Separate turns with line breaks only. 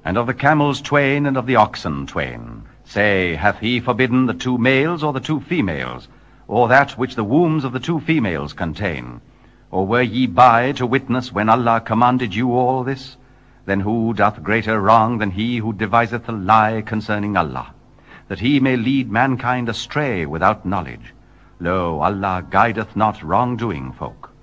And of the camels twain, and of the oxen twain, say, hath he forbidden the 2 males or the 2 females, or that which the wombs of the 2 females contain? Or were ye by to witness when Allah commanded you all this? Then who doth greater wrong than he who deviseth a lie concerning Allah, that he may lead mankind astray without knowledge? Lo, Allah guideth not wrongdoing folk.